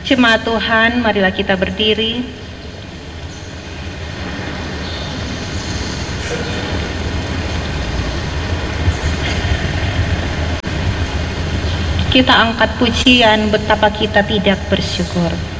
Jemaat Tuhan, marilah kita berdiri. Kita angkat pujian betapa kita tidak bersyukur.